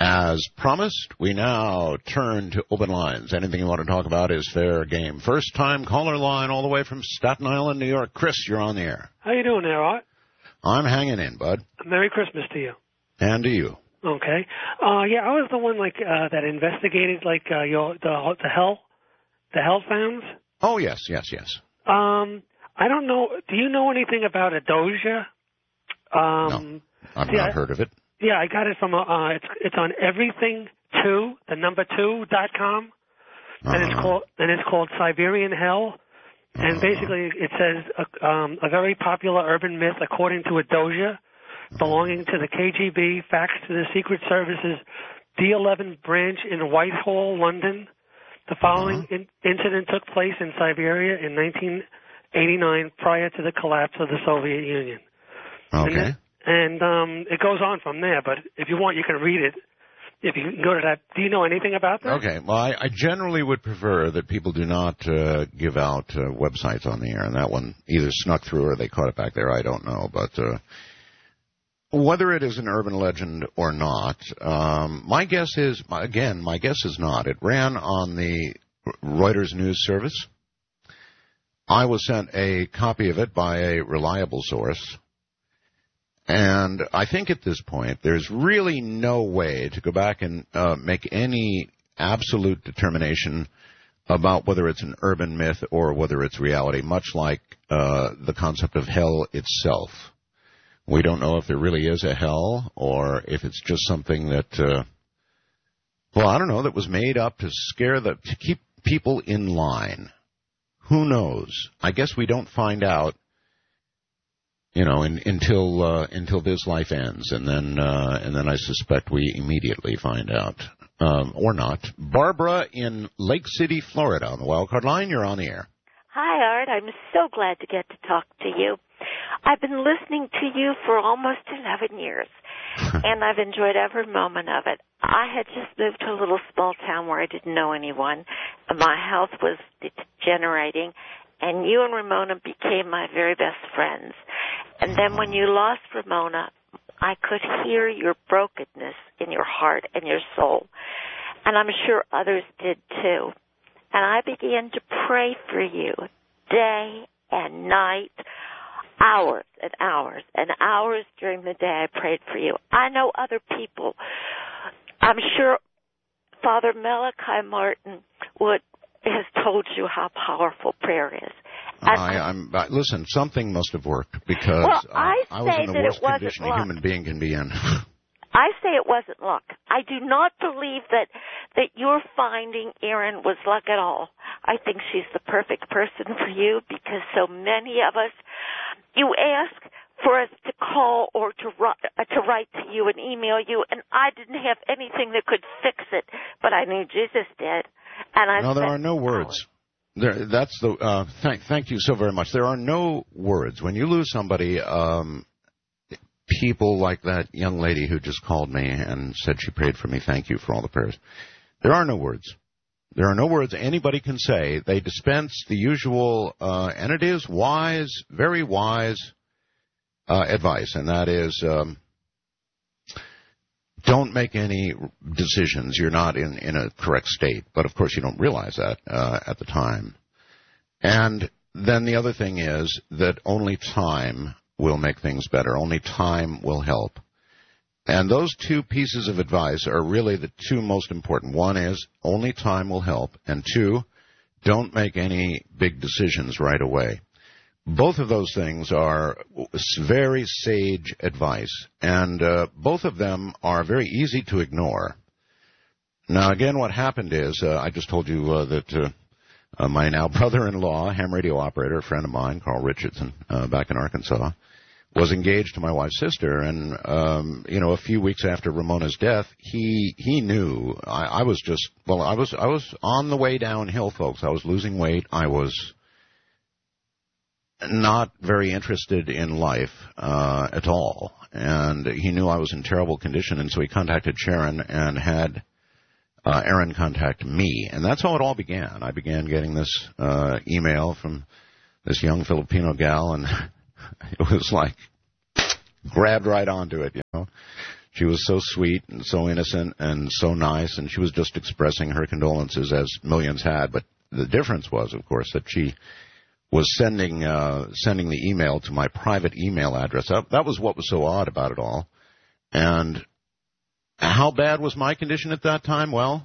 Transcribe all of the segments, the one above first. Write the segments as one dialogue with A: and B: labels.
A: As promised, we now turn to open lines. Anything you want to talk about is fair game. First-time caller line all the way from Staten Island, New York. Chris, you're on the air.
B: How you doing there, Art?
A: I'm hanging in, bud.
B: Merry Christmas to you.
A: And to you.
B: Okay. Yeah, I was the one that investigated the hell sounds.
A: Oh, yes.
B: I don't know. Do you know anything about a doja?
A: No, I've not heard of it.
B: Yeah, I got it from it's on everything2, the number 2.com, and it's called Siberian Hell, and basically it says a very popular urban myth according to a doja belonging to the KGB, faxed to the Secret Service's D11 branch in Whitehall, London. The following incident took place in Siberia in 1989, prior to the collapse of the Soviet Union.
A: Okay.
B: And it goes on from there, but if you want, you can read it. If you can go to that. Do you know anything about that?
A: Okay. Well, I generally would prefer that people do not give out websites on the air, and that one either snuck through or they caught it back there. I don't know. But whether it is an urban legend or not, my guess is not. It ran on the Reuters news service. I was sent a copy of it by a reliable source. And I think at this point, there's really no way to go back and make any absolute determination about whether it's an urban myth or whether it's reality, much like the concept of hell itself. We don't know if there really is a hell or if it's just something that, I don't know, that was made up to keep people in line. Who knows? I guess we don't find out. Until this life ends, and then I suspect we immediately find out, or not. Barbara in Lake City, Florida, on the Wildcard line. You're on the air.
C: Hi, Art. I'm so glad to get to talk to you. I've been listening to you for almost 11 years, and I've enjoyed every moment of it. I had just moved to a little small town where I didn't know anyone. My health was degenerating, and you and Ramona became my very best friends. And then when you lost Ramona, I could hear your brokenness in your heart and your soul. And I'm sure others did too. And I began to pray for you day and night, hours and hours and hours during the day I prayed for you. I know other people. I'm sure Father Malachi Martin has told you how powerful prayer is.
A: Listen, something must have worked because I was in the worst condition a human being can be in.
C: I say it wasn't luck. I do not believe that your finding Erin was luck at all. I think she's the perfect person for you because so many of us, you ask for us to call or to write to you and email you, and I didn't have anything that could fix it, but I knew Jesus did. And
A: there are no words. Thank you so very much. There are no words. When you lose somebody, people like that young lady who just called me and said she prayed for me, thank you for all the prayers. There are no words. There are no words anybody can say. They dispense the usual, and it is wise, very wise advice, and that is don't make any decisions. You're not in a correct state. But, of course, you don't realize that at the time. And then the other thing is that only time will make things better. Only time will help. And those two pieces of advice are really the two most important. One is only time will help. And two, don't make any big decisions right away. Both of those things are very sage advice, and both of them are very easy to ignore. Now, again, what happened is, I just told you that my now brother-in-law, ham radio operator, a friend of mine, Carl Richardson, back in Arkansas, was engaged to my wife's sister, and, a few weeks after Ramona's death, he knew. I was on the way downhill, folks. I was losing weight. I was not very interested in life at all, and he knew I was in terrible condition, and so he contacted Sharon and had Erin contact me, and that's how it all began. I began getting this email from this young Filipino gal, and it was like grabbed right onto it, She was so sweet and so innocent and so nice, and she was just expressing her condolences as millions had. But the difference was, of course, that she was sending the email to my private email address. That was what was so odd about it all. And how bad was my condition at that time? Well,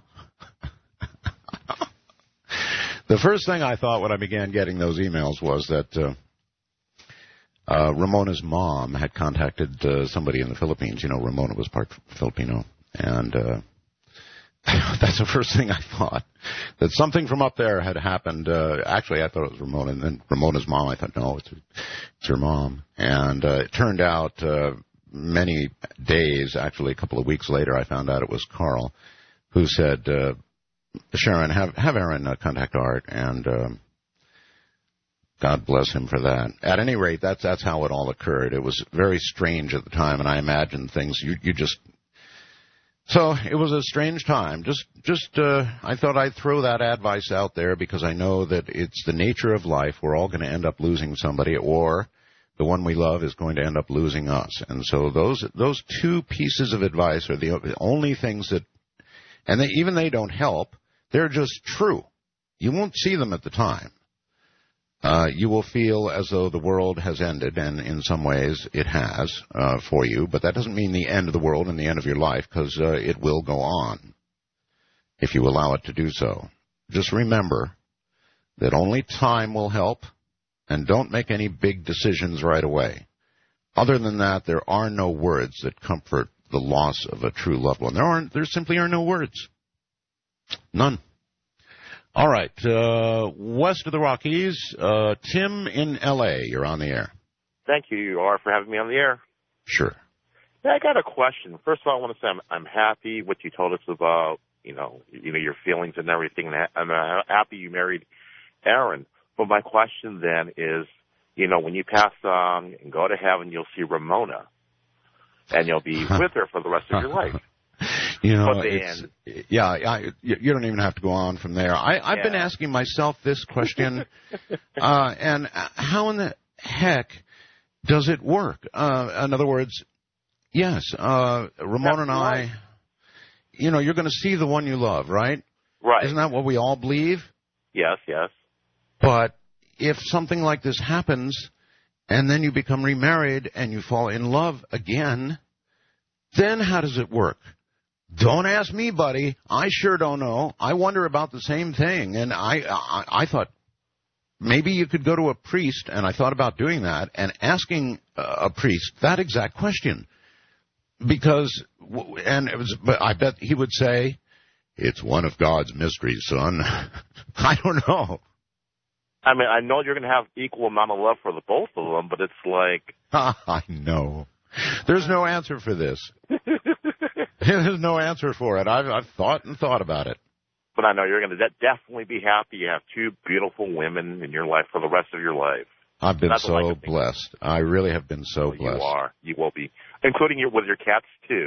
A: the first thing I thought when I began getting those emails was that Ramona's mom had contacted somebody in the Philippines. You know, Ramona was part Filipino. And that's the first thing I thought, that something from up there had happened. Actually, I thought it was Ramona, and then Ramona's mom, I thought, no, it's her mom. And it turned out many days, actually a couple of weeks later, I found out it was Carl, who said, Sharon, have Aaron contact Art, and God bless him for that. At any rate, that's how it all occurred. It was very strange at the time, and I imagined things you just... So it was a strange time. I thought I'd throw that advice out there because I know that it's the nature of life. We're all going to end up losing somebody, or the one we love is going to end up losing us. And so those two pieces of advice are the only things that, and even they don't help. They're just true. You won't see them at the time. You will feel as though the world has ended, and in some ways it has for you, but that doesn't mean the end of the world and the end of your life, because it will go on if you allow it to do so. Just remember that only time will help, and don't make any big decisions right away. Other than that, there are no words that comfort the loss of a true loved one. There simply are no words. None. All right, west of the Rockies, Tim in L.A., you're on the air.
D: Thank you, you are, for having me on the air.
A: Sure.
D: Yeah, I got a question. First of all, I want to say I'm happy what you told us about, you know, your feelings and everything. And I'm happy you married Aaron. But my question then is, you know, when you pass on and go to heaven, you'll see Ramona, and you'll be with her for the rest of your life.
A: You know, you don't even have to go on from there. I've been asking myself this question, and how in the heck does it work? In other words, yes, Ramona and I, you know, you're going to see the one you love, right?
D: Right.
A: Isn't that what we all believe?
D: Yes, yes.
A: But if something like this happens, and then you become remarried and you fall in love again, then how does it work? Don't ask me, buddy. I sure don't know. I wonder about the same thing. And I thought maybe you could go to a priest, and I thought about doing that and asking a priest that exact question. But I bet he would say, it's one of God's mysteries, son. I don't know.
D: I mean, I know you're going to have equal amount of love for the both of them, but it's like...
A: I know. There's no answer for this. There's no answer for it. I've thought and thought about it.
D: But I know you're going to definitely be happy you have two beautiful women in your life for the rest of your life.
A: I've been so blessed. I really have been so blessed.
D: You are. You will be. Including with your cats, too.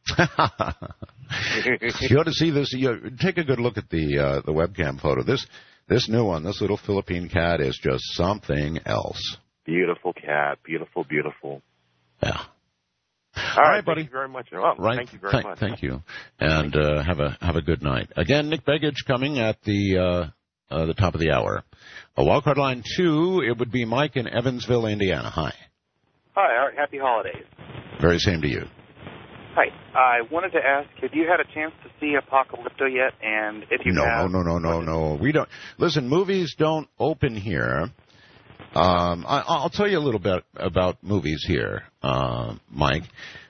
A: You ought to see this. Take a good look at the webcam photo. This new one, this little Philippine cat, is just something else.
D: Beautiful cat. Beautiful, beautiful.
A: Yeah.
D: All right, buddy. Thank you very much. Oh,
A: right.
D: Thank you very much.
A: Thank you. And have a good night. Again, Nick Begich coming at the top of the hour. A wildcard line 2, it would be Mike in Evansville, Indiana. Hi.
E: Hi, Art. Happy holidays.
A: Very same to you.
E: Hi. I wanted to ask, have you had a chance to see Apocalypto yet? And if you have...
A: No. We don't. Listen, movies don't open here. I'll tell you a little bit about movies here, Mike.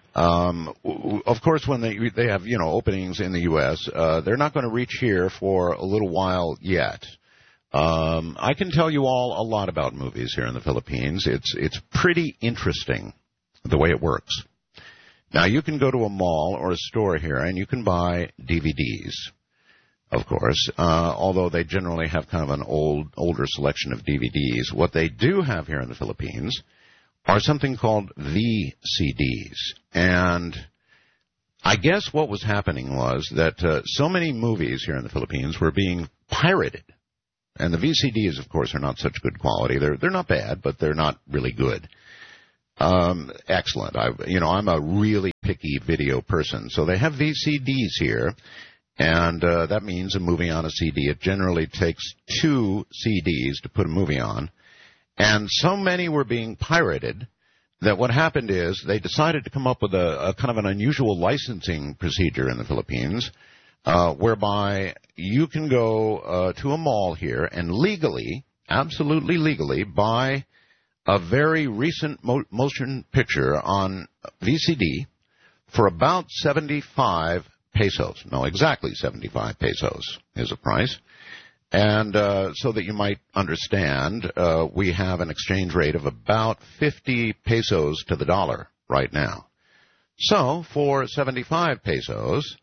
A: Of course, when they have, openings in the U.S., they're not going to reach here for a little while yet. I can tell you all a lot about movies here in the Philippines. It's pretty interesting the way it works. Now, you can go to a mall or a store here, and you can buy DVDs, of course, although they generally have kind of an older selection of DVDs. What they do have here in the Philippines are something called VCDs. And I guess what was happening was that so many movies here in the Philippines were being pirated. And the VCDs, of course, are not such good quality. They're not bad, but they're not really good. Excellent. I'm a really picky video person. So they have VCDs here, and that means a movie on a CD. It generally takes 2 CDs to put a movie on. And so many were being pirated that what happened is they decided to come up with a kind of an unusual licensing procedure in the Philippines, whereby you can go to a mall here and legally, absolutely legally, buy a very recent motion picture on VCD for about 75 pesos. No, exactly 75 pesos is the price. And so that you might understand, we have an exchange rate of about 50 pesos to the dollar right now. So for 75 pesos,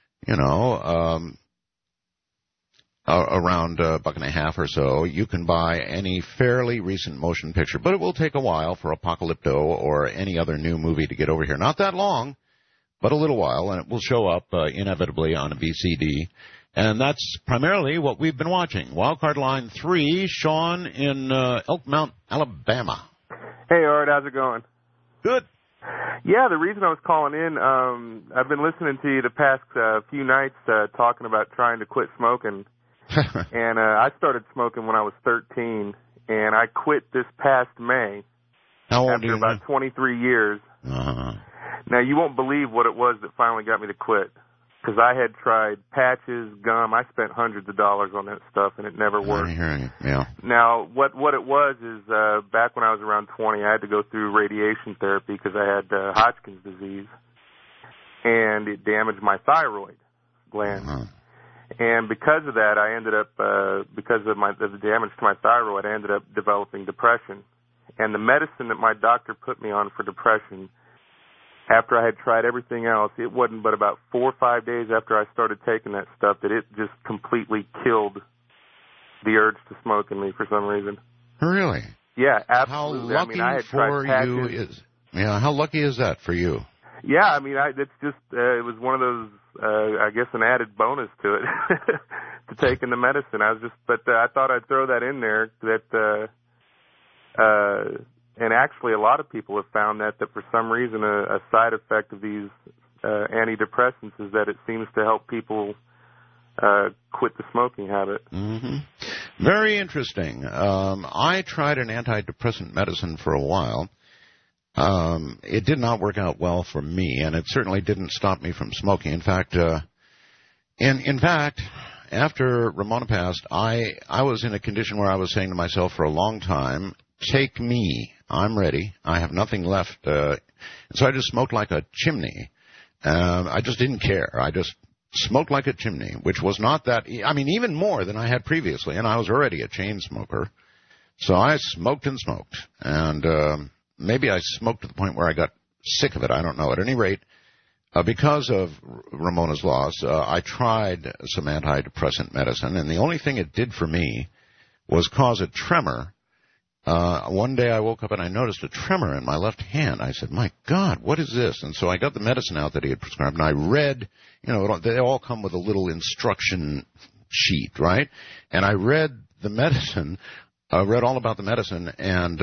A: around $1.50 or so, you can buy any fairly recent motion picture. But it will take a while for Apocalypto or any other new movie to get over here. Not that long, but a little while, and it will show up inevitably on a VCD. And that's primarily what we've been watching. Wildcard Line 3, Sean in Elk Mount, Alabama.
F: Hey, Art, how's it going?
A: Good.
F: Yeah, the reason I was calling in, I've been listening to you the past few nights talking about trying to quit smoking. And I started smoking when I was 13, and I quit this past May.
A: How old
F: after about 23 years.
A: Uh-huh.
F: Now, you won't believe what it was that finally got me to quit. Because I had tried patches, gum. I spent hundreds of dollars on that stuff, and it never worked.
A: I hear you. Yeah.
F: Now, what it was is back when I was around 20, I had to go through radiation therapy because I had Hodgkin's disease, and it damaged my thyroid gland.
A: Uh-huh.
F: And because of that, I ended up, because of the damage to my thyroid, I ended up developing depression. And the medicine that my doctor put me on for depression, after I had tried everything else, it wasn't but about 4 or 5 days after I started taking that stuff that it just completely killed the urge to smoke in me for some reason.
A: Really?
F: Yeah, absolutely.
A: How lucky
F: I had
A: for
F: tried
A: you is? Yeah, how lucky is that for you?
F: Yeah, I mean, it's just it was one of those, I guess, an added bonus to it to taking the medicine. But I thought I'd throw that in there that. And actually, a lot of people have found that for some reason a side effect of these antidepressants is that it seems to help people quit the smoking habit.
A: Mm-hmm. Very interesting. I tried an antidepressant medicine for a while. It did not work out well for me, and it certainly didn't stop me from smoking. In fact, after Ramona passed, I was in a condition where I was saying to myself for a long time, take me. I'm ready. I have nothing left. So I just smoked like a chimney. I just didn't care. I just smoked like a chimney, which was not that, even more than I had previously, and I was already a chain smoker. So I smoked and smoked. And maybe I smoked to the point where I got sick of it. I don't know. At any rate, because of Ramona's loss, I tried some antidepressant medicine, and the only thing it did for me was cause a tremor. One day I woke up and I noticed a tremor in my left hand. I said, my God, what is this? And so I got the medicine out that he had prescribed, and I read, they all come with a little instruction sheet, right? And I read the medicine, read all about the medicine, and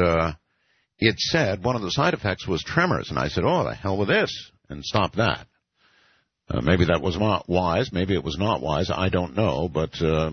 A: it said one of the side effects was tremors. And I said, oh, the hell with this, and stop that. Maybe that was not wise. Maybe it was not wise. I don't know, but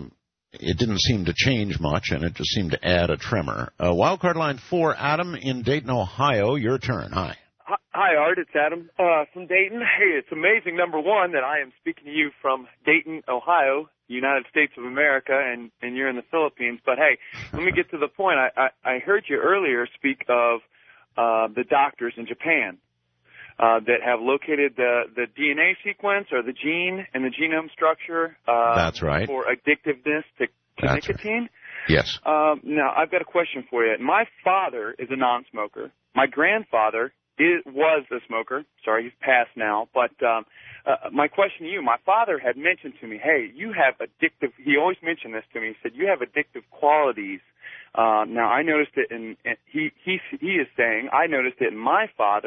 A: it didn't seem to change much, and it just seemed to add a tremor. Wildcard Line 4, Adam in Dayton, Ohio. Your turn. Hi.
G: Hi, Art. It's Adam from Dayton. Hey, it's amazing, number one, that I am speaking to you from Dayton, Ohio, United States of America, and you're in the Philippines. But, hey, let me get to the point. I heard you earlier speak of the doctors in Japan that have located the DNA sequence or the gene and the genome structure.
A: That's right.
G: For addictiveness to nicotine.
A: Right. Yes.
G: Now, I've got a question for you. My father is a non-smoker. My grandfather was a smoker. Sorry, he's passed now. But my question to you, my father had mentioned to me, hey, you have addictive, he always mentioned this to me. He said, you have addictive qualities. Now, I noticed it in, he is saying, I noticed it in my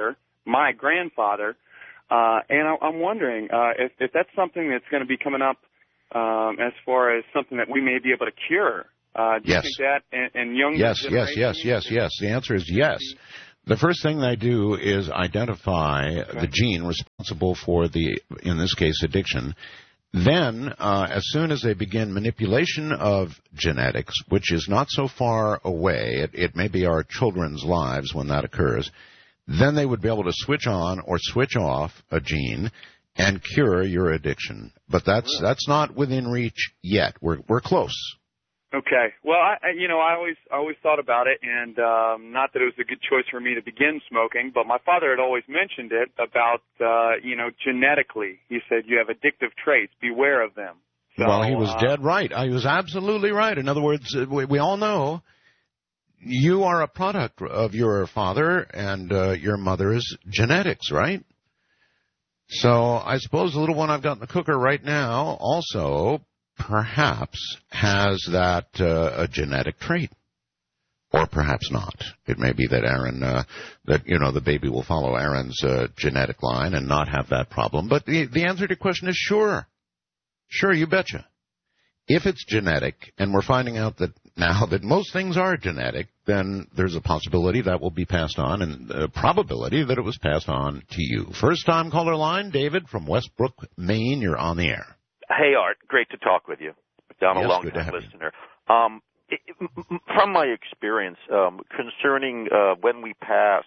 G: grandfather, and I'm wondering if that's something that's going to be coming up as far as something that we may be able to cure. Do you think that in young generations?
A: Yes. The answer is yes. The first thing they do is identify the gene responsible for in this case, addiction. Then, as soon as they begin manipulation of genetics, which is not so far away, it may be our children's lives when that occurs, then they would be able to switch on or switch off a gene and cure your addiction. But that's not within reach yet. We're close.
G: Okay. Well, I always thought about it, and not that it was a good choice for me to begin smoking, but my father had always mentioned it about, genetically. He said, you have addictive traits. Beware of them. So,
A: well, he was dead right. He was absolutely right. In other words, we all know you are a product of your father and your mother's genetics, right? So I suppose the little one I've got in the cooker right now also perhaps has that a genetic trait, or perhaps not. It may be that Aaron, the baby will follow Aaron's genetic line and not have that problem. But the answer to your question is sure, you betcha. If it's genetic, and we're finding out that now that most things are genetic, then there's a possibility that will be passed on, and a probability that it was passed on to you. First time caller line, David from Westbrook, Maine. You're on the air.
H: Hey, Art. Great to talk with you. I'm a long-time listener. From my experience, concerning when we pass,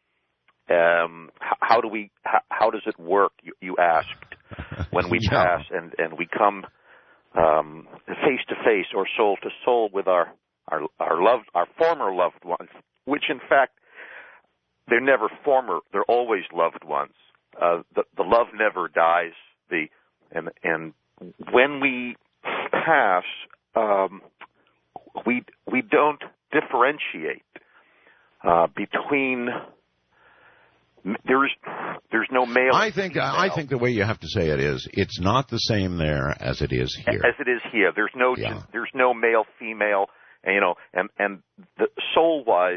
H: how does it work? You asked when we pass and we come face to face or soul to soul with our former loved ones, which in fact they're never former; they're always loved ones. The love never dies. And when we pass, we don't differentiate between. There's no male.
A: I think the way you have to say it is, it's not the same there as it is here.
H: As it is here, there's no male, female, and the soul wise,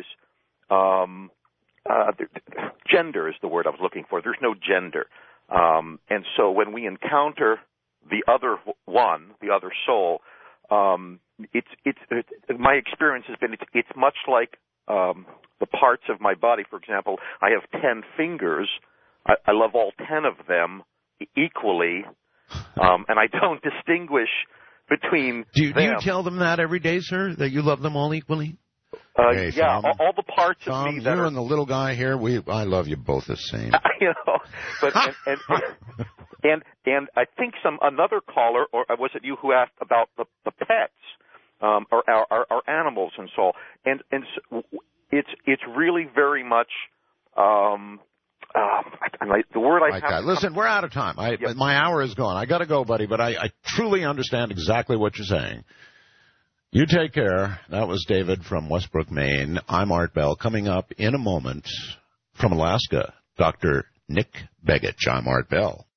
H: gender is the word I was looking for. There's no gender, and so when we encounter the other one, the other soul, it's my experience has been it's much like the parts of my body. For example, I have 10 fingers. I love all 10 of them equally, and I don't distinguish between them.
A: Do you tell them that every day, sir, that you love them all equally?
H: Yeah, all the parts of me that
A: you and the little guy here, I love you both the same.
H: But and I think another caller, or was it you who asked about the pets, or our animals and so on. And so it's really very much the word I have.
A: Listen, we're out of time. My hour is gone. I got to go, buddy. But I truly understand exactly what you're saying. You take care. That was David from Westbrook, Maine. I'm Art Bell. Coming up in a moment from Alaska, Dr. Nick Begich. I'm Art Bell.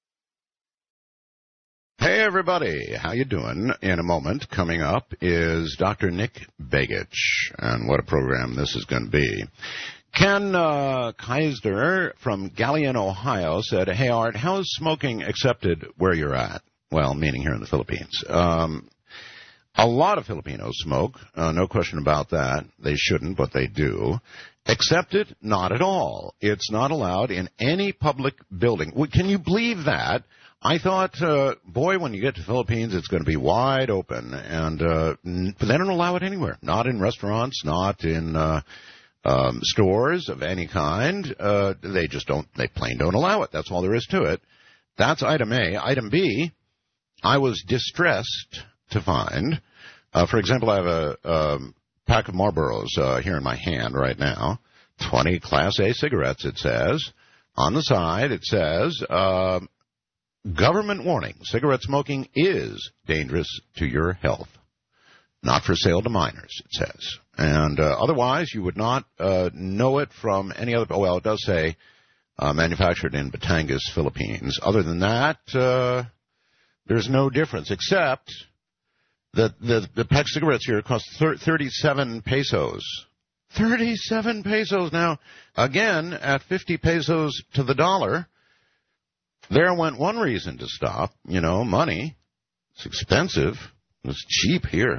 A: Hey, everybody. How you doing? In a moment, coming up is Dr. Nick Begich. And what a program this is going to be. Ken Kaiser from Galion, Ohio said, hey, Art, how is smoking accepted where you're at? Well, meaning here in the Philippines. A lot of Filipinos smoke, no question about that. They shouldn't, but they do. Accepted? Not at all. It's not allowed in any public building. Can you believe that? I thought, boy, when you get to the Philippines, it's going to be wide open. And but they don't allow it anywhere. Not in restaurants, not in stores of any kind. They just don't, they plain don't allow it. That's all there is to it. That's item A. Item B, I was distressed to find, for example, I have a pack of Marlboros here in my hand right now, 20 Class A cigarettes, it says. On the side, it says, government warning, cigarette smoking is dangerous to your health. Not for sale to minors, it says. And otherwise, you would not know it from any other, well, it does say manufactured in Batangas, Philippines. Other than that, there's no difference, except that the pack of cigarettes here cost 37 pesos. 37 pesos. Now, again, at 50 pesos to the dollar, there went one reason to stop, money. It's expensive. It's cheap here.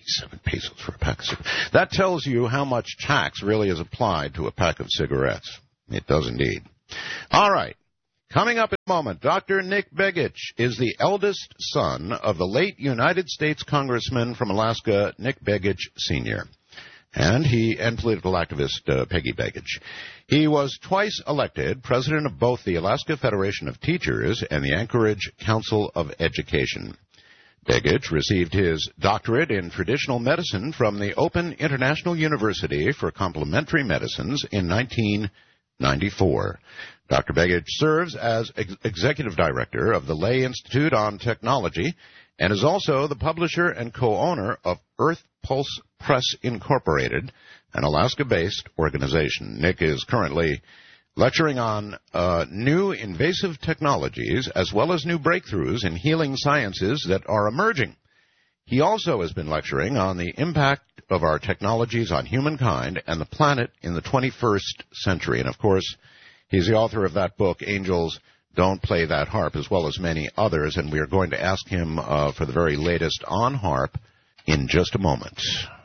A: 87 pesos for a pack of cigarettes. That tells you how much tax really is applied to a pack of cigarettes. It does indeed. All right. Coming up in a moment, Dr. Nick Begich is the eldest son of the late United States Congressman from Alaska, Nick Begich Sr., and political activist Peggy Begich. He was twice elected president of both the Alaska Federation of Teachers and the Anchorage Council of Education. Begich received his doctorate in traditional medicine from the Open International University for Complementary Medicines in 1994. Dr. Begich serves as executive director of the Lay Institute on Technology and is also the publisher and co-owner of Earth Pulse Press Incorporated, an Alaska-based organization. Nick is currently lecturing on new invasive technologies as well as new breakthroughs in healing sciences that are emerging. He also has been lecturing on the impact of our technologies on humankind and the planet in the 21st century. And, of course, he's the author of that book, Angels Don't Play That Harp, as well as many others. And we are going to ask him for the very latest on harp in just a moment.